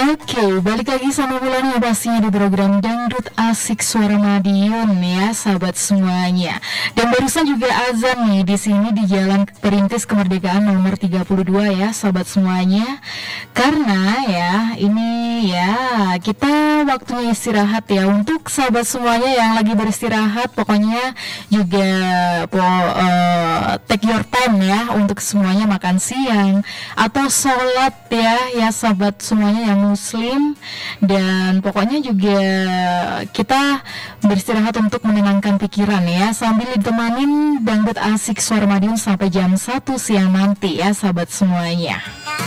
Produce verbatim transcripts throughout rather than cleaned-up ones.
Oke, balik lagi sama Bulan yang pastinya di program Dangdut Asik Suara Madiun ya, sahabat semuanya. Dan barusan juga azan nih di sini di Jalan Perintis Kemerdekaan nomor tiga puluh dua ya, sahabat semuanya. Karena ya, ini ya kita waktunya istirahat ya untuk sahabat semuanya yang lagi beristirahat. Pokoknya juga po, uh, take your time ya untuk semuanya makan siang atau sholat ya, ya sahabat semuanya yang muslim. Dan pokoknya juga kita beristirahat untuk menenangkan pikiran ya, sambil ditemanin Dangdut Asik Suara Madiun sampai jam satu siang nanti ya, sahabat semuanya.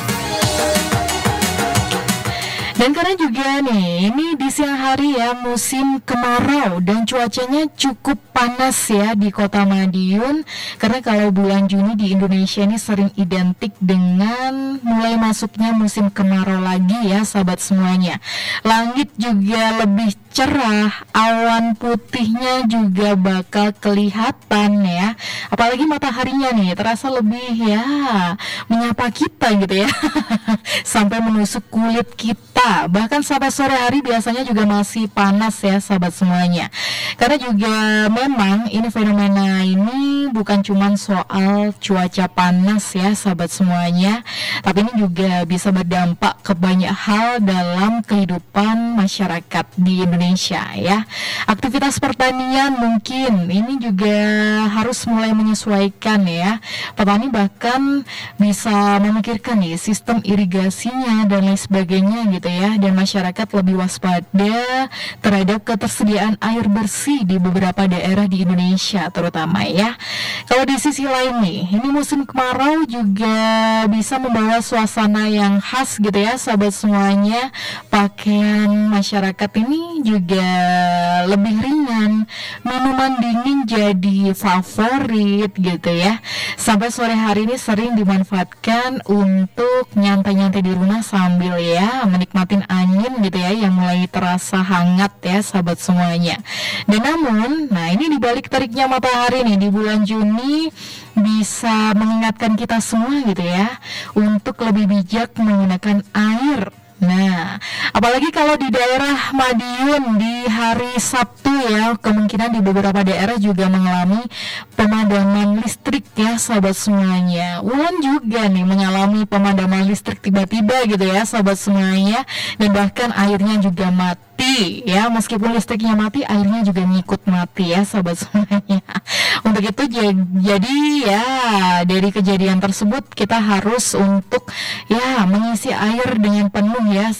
Dan karena juga nih, ini di siang hari ya musim kemarau dan cuacanya cukup panas ya di kota Madiun. Karena kalau bulan Juni di Indonesia ini sering identik dengan mulai masuknya musim kemarau lagi ya, sahabat semuanya. Langit juga lebih cerah, awan putihnya juga bakal kelihatan ya. Apalagi mataharinya nih terasa lebih ya menyapa kita gitu ya. Sampai menusuk kulit kita. Bahkan sampai sore hari biasanya juga masih panas ya, sahabat semuanya. Karena juga memang ini fenomena ini bukan cuma soal cuaca panas ya, sahabat semuanya, tapi ini juga bisa berdampak ke banyak hal dalam kehidupan masyarakat di Indonesia ya. Aktivitas pertanian mungkin ini juga harus mulai menyesuaikan ya. Petani bahkan bisa memikirkan nih sistem irigasinya dan lain sebagainya gitu ya. Dan masyarakat lebih waspada terhadap ketersediaan air bersih di beberapa daerah di Indonesia terutama ya. Kalau di sisi lain nih, ini musim kemarau juga bisa membawa suasana yang khas gitu ya, sahabat semuanya. Pakaian masyarakat ini juga lebih ringan, minuman dingin jadi favorit gitu ya. Sampai sore hari ini sering dimanfaatkan untuk nyantai-nyantai di rumah sambil ya menikmatin angin gitu ya, yang mulai terasa hangat ya, sahabat semuanya. Dan namun, nah ini dibalik teriknya matahari nih di bulan Juni bisa mengingatkan kita semua gitu ya untuk lebih bijak menggunakan air. Nah, apalagi kalau di daerah Madiun di hari Sabtu ya, kemungkinan di beberapa daerah juga mengalami pemadaman listrik ya, sahabat semuanya. Ulun juga nih mengalami pemadaman listrik tiba-tiba gitu ya, sahabat semuanya. Dan bahkan airnya juga mati ya, meskipun listriknya mati, airnya juga ngikut mati ya, sahabat semuanya. Untuk itu jadi ya dari kejadian tersebut kita harus untuk ya mengisi air dengan penuh ya,